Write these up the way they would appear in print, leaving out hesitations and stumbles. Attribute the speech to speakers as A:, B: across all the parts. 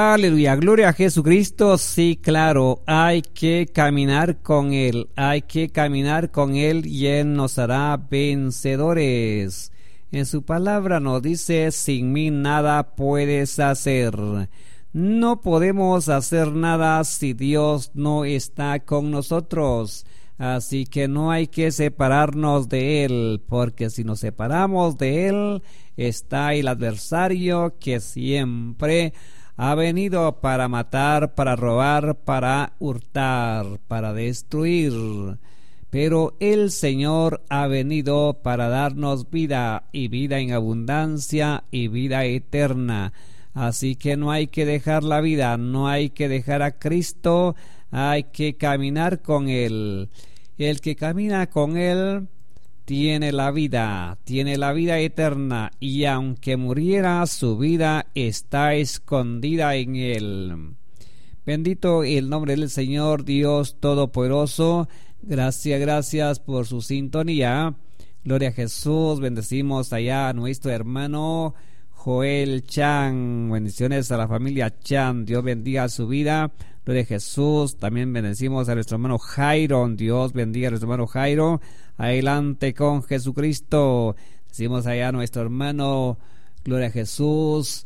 A: Aleluya, gloria a Jesucristo. Sí, claro, hay que caminar con Él, y Él nos hará vencedores. En su palabra nos dice: sin mí nada puedes hacer. No podemos hacer nada si Dios no está con nosotros. Así que no hay que separarnos de Él, porque si nos separamos de Él, está el adversario que siempre ha venido para matar, para robar, para hurtar, para destruir. Pero el Señor ha venido para darnos vida, y vida en abundancia, y vida eterna. Así que no hay que dejar la vida, no hay que dejar a Cristo, hay que caminar con Él. El que camina con Él tiene la vida eterna, y aunque muriera, su vida está escondida en Él. Bendito el nombre del Señor Dios Todopoderoso. Gracias por su sintonía. Gloria a Jesús. Bendecimos allá a nuestro hermano Joel Chan. Bendiciones a la familia Chan. Dios bendiga su vida. Gloria a Jesús. También bendecimos a nuestro hermano Jairo. Dios bendiga a nuestro hermano Jairo. Adelante con Jesucristo. Decimos allá a nuestro hermano, gloria a Jesús,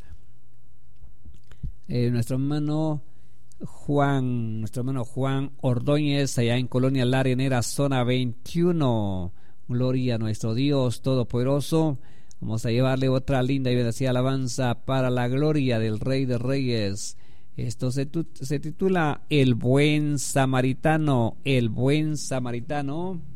A: nuestro hermano Juan Ordóñez, allá en Colonia La Arenera, zona 21. Gloria a nuestro Dios Todopoderoso. Vamos a llevarle otra linda y bendecida alabanza para la gloria del Rey de Reyes. Esto se titula El Buen Samaritano. El Buen Samaritano.